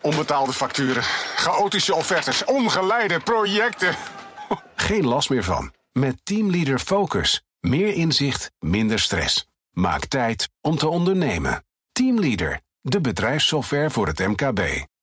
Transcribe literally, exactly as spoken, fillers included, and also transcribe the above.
Onbetaalde facturen, chaotische offertes, ongeleide projecten. Geen last meer van. Met Teamleader Focus. Meer inzicht, minder stress. Maak tijd om te ondernemen. Teamleader, de bedrijfssoftware voor het M K B.